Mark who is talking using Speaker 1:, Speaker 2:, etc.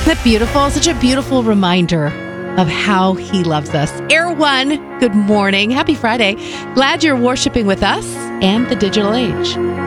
Speaker 1: that beautiful? Such a beautiful reminder of how he loves us. Air One, good morning. Happy Friday. Glad you're worshiping with us and the digital age.